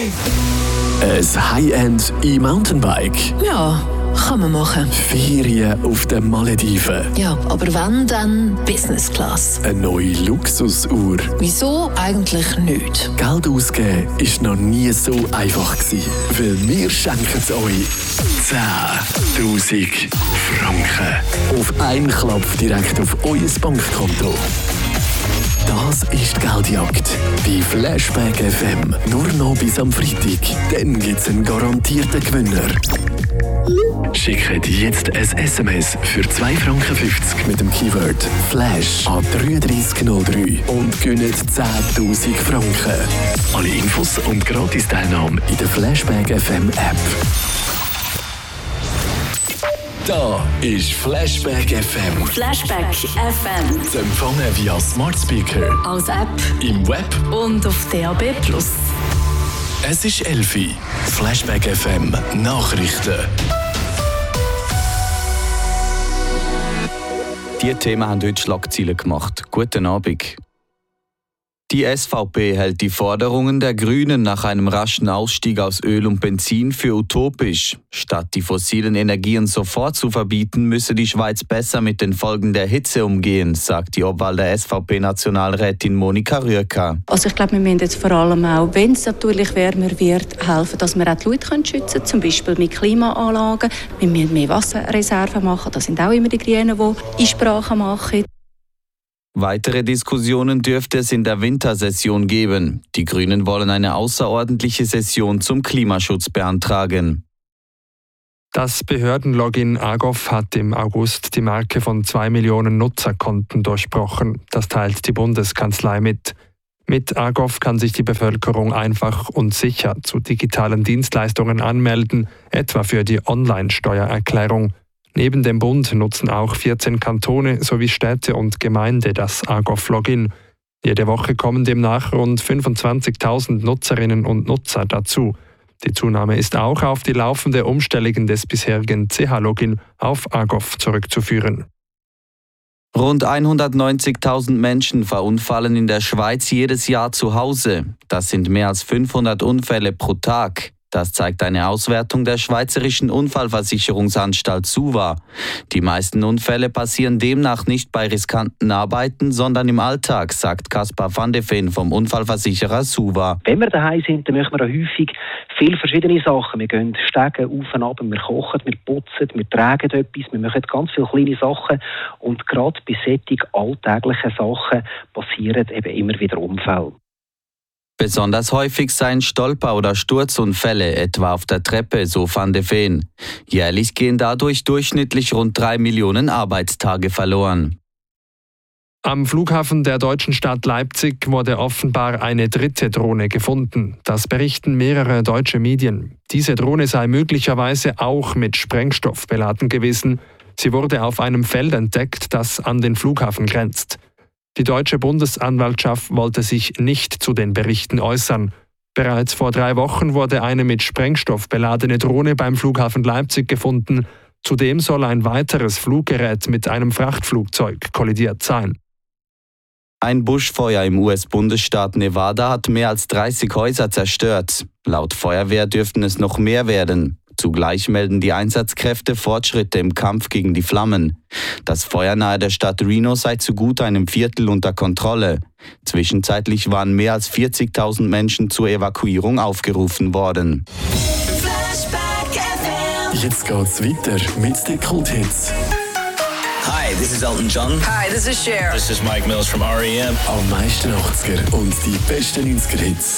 Ein High-End E-Mountainbike. Ja, kann man machen. Ferien auf den Malediven. Ja, aber wenn, dann Business Class. Eine neue Luxusuhr. Wieso eigentlich nicht? Geld ausgeben war noch nie so einfach gewesen, weil wir schenken es euch 10'000 Franken. Auf einen Klopf direkt auf euer Bankkonto. Das ist die Geldjagd bei Flashback FM. Nur noch bis am Freitag. Dann gibt es einen garantierten Gewinner. Schickt jetzt ein SMS für 2,50 Franken mit dem Keyword Flash an 3303 und gewinnt 10'000 Franken. Alle Infos und Gratis-Teilnahme in der Flashback FM App. Da ist Flashback FM. Flashback FM. Zu empfangen via Smart Speaker, Als App im Web und auf DAB+. Es ist 11 Uhr. Flashback FM Nachrichten. Diese Themen haben heute Schlagzeilen gemacht. Guten Abend. Die SVP hält die Forderungen der Grünen nach einem raschen Ausstieg aus Öl und Benzin für utopisch. Statt die fossilen Energien sofort zu verbieten, müsse die Schweiz besser mit den Folgen der Hitze umgehen, sagt die Obwahl der SVP-Nationalrätin Monika Rüegg. Also ich glaube, wir müssen jetzt vor allem auch, wenn es natürlich wärmer wird, helfen, dass wir auch die Leute schützen können, zum Beispiel mit Klimaanlagen. Wir müssen mehr Wasserreserven machen, das sind auch immer die Grünen, die Einsprachen machen. Weitere Diskussionen dürfte es in der Wintersession geben. Die Grünen wollen eine außerordentliche Session zum Klimaschutz beantragen. Das Behördenlogin AGOV hat im August die Marke von 2 Millionen Nutzerkonten durchbrochen. Das teilt die Bundeskanzlei mit. Mit AGOV kann sich die Bevölkerung einfach und sicher zu digitalen Dienstleistungen anmelden, etwa für die Online-Steuererklärung. Neben dem Bund nutzen auch 14 Kantone sowie Städte und Gemeinden das AGOV-Login. Jede Woche kommen demnach rund 25.000 Nutzerinnen und Nutzer dazu. Die Zunahme ist auch auf die laufende Umstellung des bisherigen CH-Login auf AGOV zurückzuführen. Rund 190.000 Menschen verunfallen in der Schweiz jedes Jahr zu Hause. Das sind mehr als 500 Unfälle pro Tag. Das zeigt eine Auswertung der Schweizerischen Unfallversicherungsanstalt SUVA. Die meisten Unfälle passieren demnach nicht bei riskanten Arbeiten, sondern im Alltag, sagt Kaspar van de Veen vom Unfallversicherer SUVA. Wenn wir daheim sind, dann machen wir auch häufig viele verschiedene Sachen. Wir gehen Stegen auf und ab, wir kochen, wir putzen, wir tragen etwas, wir machen ganz viele kleine Sachen. Und gerade bei solchen alltäglichen Sachen passieren eben immer wieder Unfälle. Besonders häufig seien Stolper- oder Sturzunfälle, etwa auf der Treppe, so van de Veen. Jährlich gehen dadurch durchschnittlich rund 3 Millionen Arbeitstage verloren. Am Flughafen der deutschen Stadt Leipzig wurde offenbar eine dritte Drohne gefunden. Das berichten mehrere deutsche Medien. Diese Drohne sei möglicherweise auch mit Sprengstoff beladen gewesen. Sie wurde auf einem Feld entdeckt, das an den Flughafen grenzt. Die deutsche Bundesanwaltschaft wollte sich nicht zu den Berichten äußern. Bereits vor 3 Wochen wurde eine mit Sprengstoff beladene Drohne beim Flughafen Leipzig gefunden. Zudem soll ein weiteres Fluggerät mit einem Frachtflugzeug kollidiert sein. Ein Buschfeuer im US-Bundesstaat Nevada hat mehr als 30 Häuser zerstört. Laut Feuerwehr dürften es noch mehr werden. Zugleich melden die Einsatzkräfte Fortschritte im Kampf gegen die Flammen. Das Feuer nahe der Stadt Reno sei zu gut einem Viertel unter Kontrolle. Zwischenzeitlich waren mehr als 40.000 Menschen zur Evakuierung aufgerufen worden. Jetzt geht's weiter mit den Kulthits. Hi, this is Elton John. Hi, this is Cher. This is Mike Mills from R.E.M. Am meisten 80er und die besten 90er Hits.